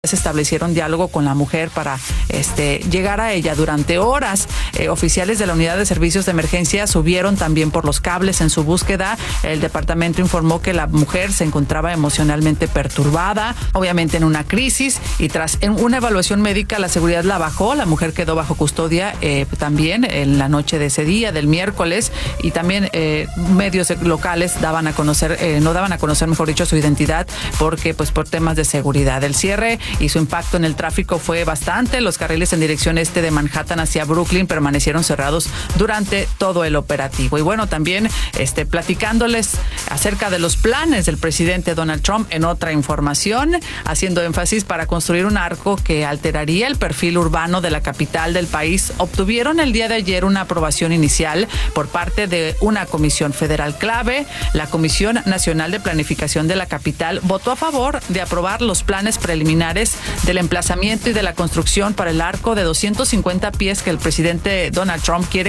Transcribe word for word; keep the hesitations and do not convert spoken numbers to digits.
Se establecieron diálogo con la mujer para este, llegar a ella durante horas. Eh, oficiales de la unidad de servicios de emergencia subieron también por los cables en su búsqueda. El departamento informó que la mujer se encontraba emocionalmente perturbada, obviamente en una crisis, y tras en una evaluación médica la seguridad la bajó. La mujer quedó bajo custodia eh, también en la noche de ese día, del miércoles, y también eh, medios locales daban a conocer, eh, no daban a conocer, mejor dicho, su identidad porque pues por temas de seguridad. El cierre y su impacto en el tráfico fue bastante. Los carriles en dirección este de Manhattan hacia Brooklyn permanecieron cerrados durante todo el operativo. Y bueno, también este, platicándoles acerca de los planes del presidente Donald Trump en otra información, haciendo énfasis para construir un arco que alteraría el perfil urbano de la capital del país. Obtuvieron el día de ayer una aprobación inicial por parte de una comisión federal clave. La Comisión Nacional de Planificación de la capital votó a favor de aprobar los planes preliminares del emplazamiento y de la construcción para el arco de doscientos cincuenta pies que el presidente Donald Trump quiere